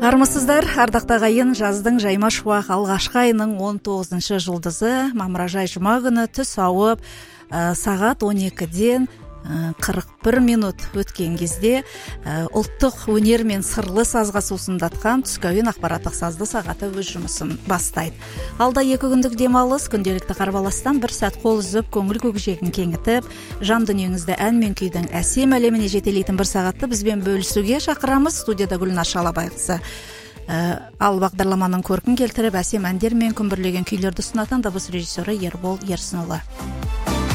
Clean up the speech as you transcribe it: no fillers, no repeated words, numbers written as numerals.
Армысыздар, ардақта ағайын, жаздың жайма шуақ алғашқы айының 19-шы жұлдызы мамыражай жұма күні түс ауып, сағат 12-ден 41 минут өткен кезде ұлттық өнер мен сырлы сазға сусындатқан түскі әуен ақпараттық сазды сағаты өз жұмысын бастайды. Алда 2 күндік демалыс, күнделікті қарбаластан 1 сәт қол үзіп, көңіл көкжиегін кеңітіп, жан дүниеңізді ән мен күйдің әсем әлеміне жетелейтін 1 сағатты бізбен бөлісуге шақырамыз. Студияда Гүлнар Шалабайқызы. Ал бағдарламаның көркін келтіріп, әсем әндер мен күмбірлеген күйлерді ұсынатын дыбыс режиссері Ербол Ерсінұлы.